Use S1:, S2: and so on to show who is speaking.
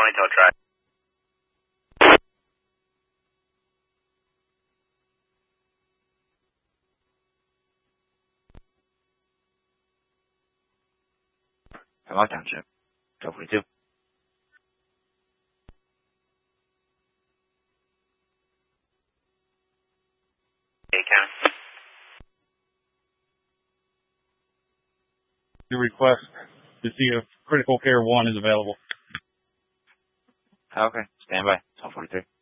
S1: Ponytail Drive.
S2: Hello Township, 1242.
S1: Hey, Kevin.
S3: The request to see if critical care 1 is available.
S2: Okay, stand by, 1243.